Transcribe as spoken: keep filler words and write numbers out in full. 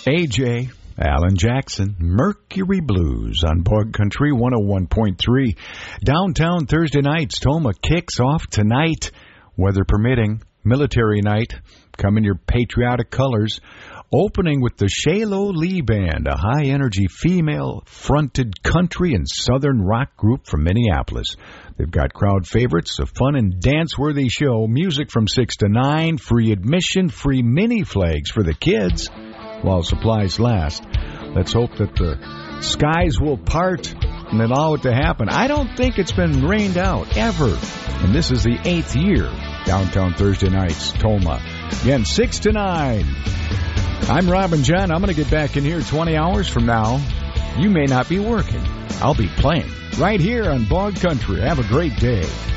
A J, Alan Jackson, Mercury Blues on Bog Country one oh one point three. Downtown Thursday nights, Toma kicks off tonight, weather permitting. Military night, come in your patriotic colors. Opening with the Shaylo Lee Band, a high-energy female-fronted country and southern rock group from Minneapolis. They've got crowd favorites, a fun and dance-worthy show, music from six to nine, free admission, free mini flags for the kids while supplies last. Let's hope that the skies will part and allow it to happen. I don't think it's been rained out, ever. And this is the eighth year. Downtown Thursday nights, Toma. Again, six to nine. I'm Robin John. I'm going to get back in here twenty hours from now. You may not be working. I'll be playing right here on Bog Country. Have a great day.